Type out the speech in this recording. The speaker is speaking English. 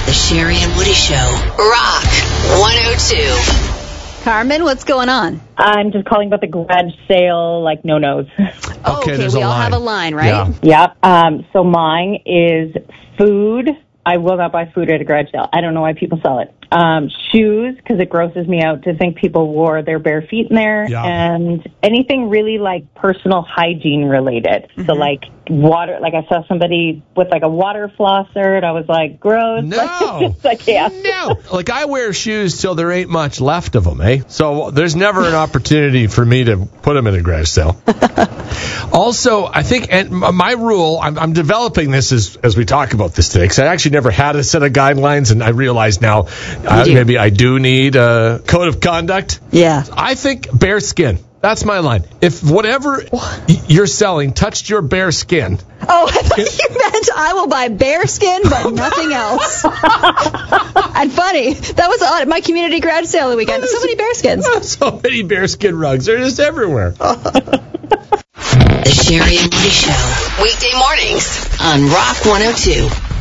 The Sherry and Woody Show. Rock 102. Carmen, what's going on? I'm just calling about the garage sale, no-nos. Okay, there's we a all line. have a line, right? Yeah. Yeah. So mine is food. I will not buy food at a garage sale. I don't know why people sell it. Shoes, because it grosses me out to think people wore their bare feet in there. Yeah. And anything really personal hygiene related. So water, I saw somebody with a water flosser and I was like, gross. No. Yeah. No. I wear shoes till there ain't much left of them, eh? So there's never an opportunity for me to put them in a garage sale. Also, I think, and my rule, I'm developing this as we talk about this today, because I actually never had a set of guidelines, and I realize now maybe I do need a code of conduct. Yeah. I think bare skin. That's my line. If whatever you're selling touched your bare skin. Oh, I thought you meant I will buy bear skin, but nothing else. And funny, that was odd at my community garage sale the weekend. So many bear skins. So many bear skin rugs. They're just everywhere. The Sherry and Woody Show. Weekday mornings on Rock 102.